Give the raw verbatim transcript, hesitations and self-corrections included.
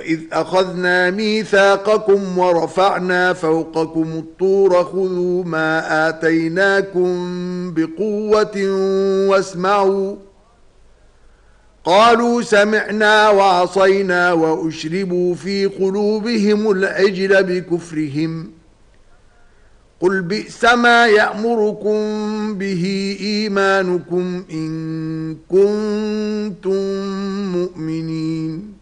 وإذ أخذنا ميثاقكم ورفعنا فوقكم الطور خذوا ما آتيناكم بقوة واسمعوا قالوا سمعنا وعصينا وأشربوا في قلوبهم العجل بكفرهم قل بئس ما يأمركم به إيمانكم إن كنتم مؤمنين